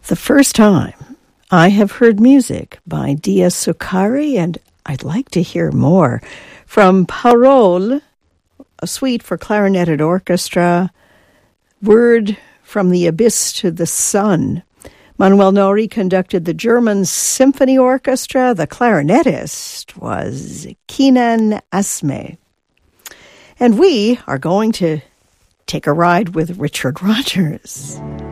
the first time I have heard music by Dia Succari, and I'd like to hear more from Parole, a suite for clarinetted orchestra, Word from the Abyss to the Sun. Manuel Nori conducted the German Symphony Orchestra. The clarinetist was Kenan Asme. And we are going to take a ride with Richard Rodgers.